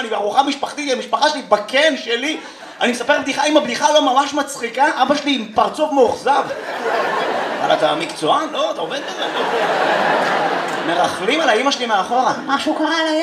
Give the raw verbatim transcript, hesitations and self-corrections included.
שלי, ארוחה משפחתית, המשפחה שלי, בקן שלי. אני מספר בדיחה, אם הבדיחה לא ממש מצחיקה, אבא שלי עם פרצוף מאוכזב. אבל אתה מקצוען? לא, אתה עובד בזה. מרכלים על האמא שלי מאחורה. משהו קרה לה...